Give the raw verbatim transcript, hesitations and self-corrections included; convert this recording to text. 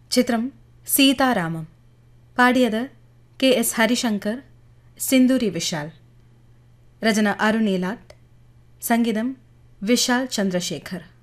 ചിത്രം സീതാരാമം. പാടിയത് K S Harishankar, Sinduri Vishal. രചന അരുൺ ഈലാട്ട്, സംഗീതം വിശാൽ ചന്ദ്രശേഖർ.